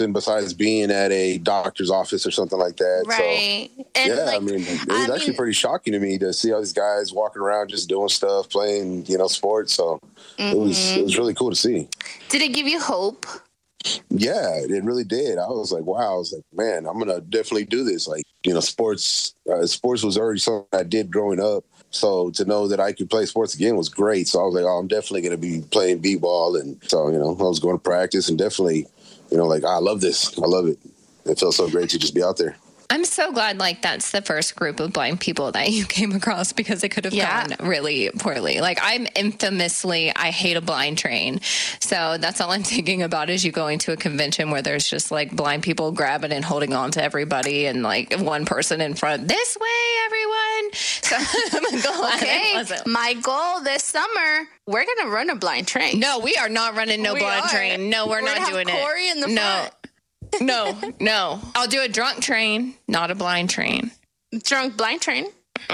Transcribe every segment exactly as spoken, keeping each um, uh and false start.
besides being at a doctor's office or something like that. Right. So, and yeah, like, I mean, it was I actually mean, pretty shocking to me to see all these guys walking around just doing stuff, playing, you know, sports. So mm-hmm. it was it was really cool to see. Did it give you hope? Yeah, it really did. I was like, wow. I was like, man, I'm gonna definitely do this. Like, you know, sports. Uh, sports was already something I did growing up. So to know that I could play sports again was great. So I was like, oh, I'm definitely going to be playing b-ball. And so, you know, I was going to practice and definitely, you know, like, I love this. I love it. It felt so great to just be out there. I'm so glad, like, that's the first group of blind people that you came across, because it could have yeah. gone really poorly. Like, I'm infamously, I hate a blind train. So that's all I'm thinking about is you going to a convention where there's just, like, blind people grabbing and holding on to everybody and, like, one person in front, this way, everyone. So I'm glad okay, it wasn't. My goal this summer, we're going to run a blind train. No, we are not running no we blind are. train. No, we're, we're not doing have it. Corey in the no. front. No, no. I'll do a drunk train, not a blind train. Drunk blind train?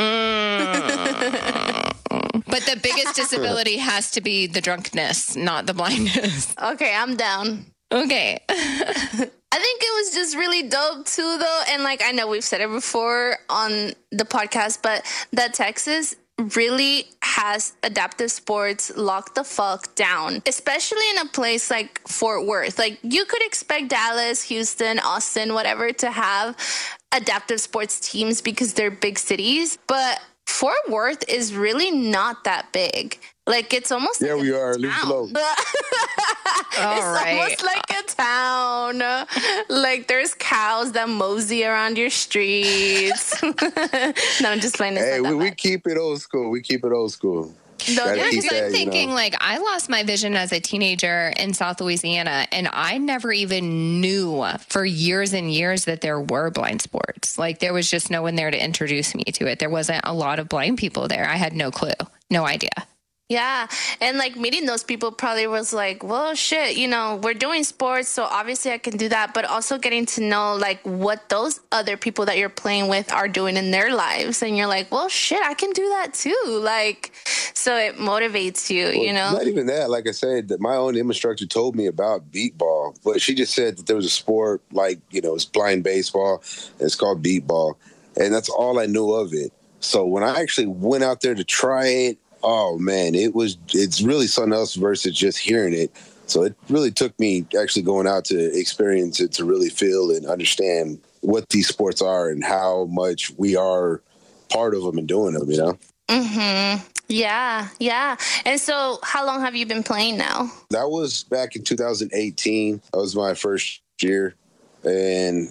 Mm. But the biggest disability has to be the drunkenness, not the blindness. Okay, I'm down. Okay. I think it was just really dope too, though. And like, I know we've said it before on the podcast, but that Texas really has adaptive sports locked the fuck down, especially in a place like Fort Worth. Like, you could expect Dallas, Houston, Austin, whatever, to have adaptive sports teams because they're big cities, but Fort Worth is really not that big. Like, it's almost yeah, like we a are. Leave it alone. It's right. almost like a town. Like, there's cows that mosey around your streets. No, I'm just playing this. Hey, we, we keep it old school. We keep it old school. No, yeah, because I'm thinking, you know, like, I lost my vision as a teenager in South Louisiana, and I never even knew for years and years that there were blind sports. Like, there was just no one there to introduce me to it. There wasn't a lot of blind people there. I had no clue, no idea. Yeah. And like, meeting those people probably was like, well, shit, you know, we're doing sports, so obviously I can do that. But also getting to know like what those other people that you're playing with are doing in their lives. And you're like, well, shit, I can do that too. Like, so it motivates you, well, you know? Not even that. Like I said, that my own instructor told me about beat ball, but she just said that there was a sport like, you know, it's blind baseball. It's called beat ball. And that's all I knew of it. So when I actually went out there to try it, oh man, it was, it's really something else versus just hearing it. So it really took me actually going out to experience it to really feel and understand what these sports are and how much we are part of them and doing them, you know? Mm-hmm. Yeah, yeah. And so how long have you been playing now? That was back in two thousand eighteen. That was my first year. And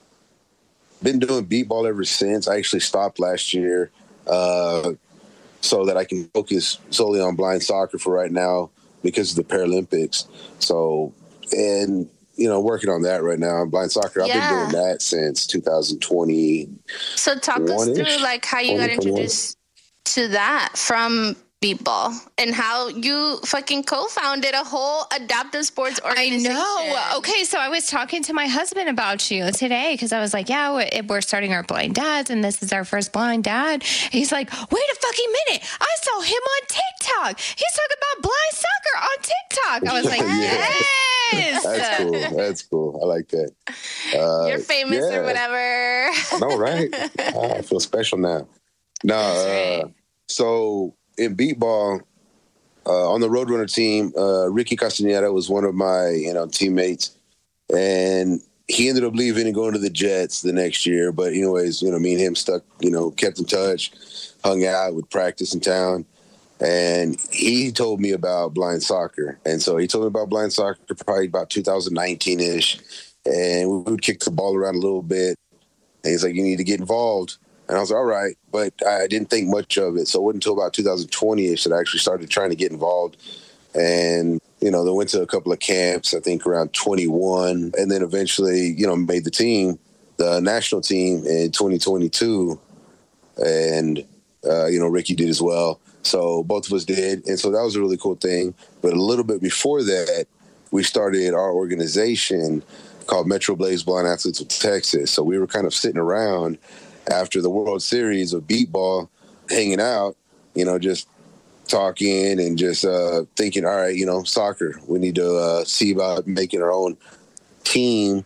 been doing beat ball ever since. I actually stopped last year. Uh, so that I can focus solely on blind soccer for right now because of the Paralympics. So, and, you know, working on that right now. Blind soccer, I've yeah. been doing that since two thousand twenty. So talk us through, like, how you got introduced to that from beat ball and how you fucking co-founded a whole adaptive sports organization. I know. Okay, so I was talking to my husband about you today because I was like, yeah, we're starting our blind dads and this is our first blind dad. He's like, wait a fucking minute. I saw him on TikTok. He's talking about blind soccer on TikTok. I was like, yes. That's cool. That's cool. I like that. Uh, You're famous yeah. or whatever. No, right? I feel special now. No, uh, right. So in beat ball, uh, on the Roadrunner team, uh, Ricky Castaneda was one of my, you know, teammates, and he ended up leaving and going to the Jets the next year. But anyways, you know, me and him stuck, you know, kept in touch, hung out, would practice in town, and he told me about blind soccer. And so he told me about blind soccer probably about two thousand nineteen ish, and we would kick the ball around a little bit. And he's like, "You need to get involved." And I was like, all right, but I didn't think much of it. So it wasn't until about two thousand twenty-ish that I actually started trying to get involved. And, you know, they went to a couple of camps, I think around twenty-one, and then eventually, you know, made the team, the national team in twenty twenty-two. And, uh, you know, Ricky did as well. So both of us did. And so that was a really cool thing. But a little bit before that, we started our organization called Metro Blaze Blind Athletes of Texas. So we were kind of sitting around after the World Series of beat ball, hanging out, you know, just talking and just uh, thinking, all right, you know, soccer, we need to uh, see about making our own team